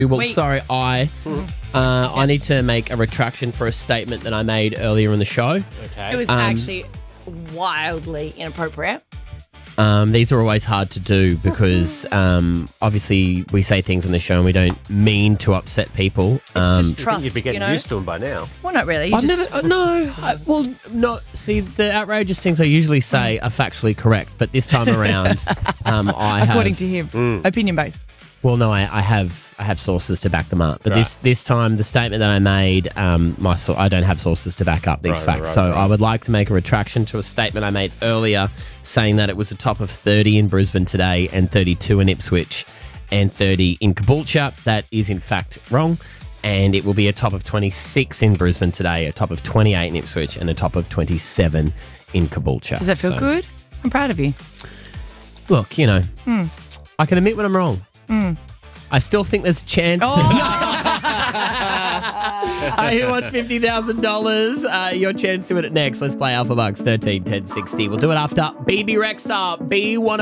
Well, Wait. sorry, I need to make a retraction for a statement that I made earlier in the show. It was actually wildly inappropriate. These are always hard to do because obviously we say things on the show and we don't mean to upset people. It's just I think trust, you'd be getting used to them by now. Well, not really. You I've just, never, see, the outrageous things I usually say are factually correct, but this time around, I have. according to him, opinion-based. Well, no, I have sources to back them up, but Right. this time the statement that I made, I don't have sources to back up these facts. I would like to make a retraction to a statement I made earlier, saying that it was a top of 30 in Brisbane today and 32 in Ipswich and 30 in Caboolture. That is in fact wrong, and it will be a top of 26 in Brisbane today, a top of 28 in Ipswich, and a top of 27 in Caboolture. Does that feel good? I'm proud of you. Look, I can admit when I'm wrong. I still think there's a chance. Who wants $50,000? Your chance to win it next. Let's play Alpha Bucks 13 10 60. We'll do it after BB Rexa B1.